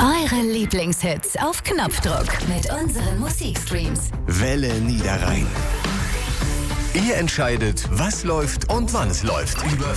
Eure Lieblingshits auf Knopfdruck mit unseren Musikstreams. Welle Niederrhein. Ihr entscheidet, was läuft und wann es läuft. Über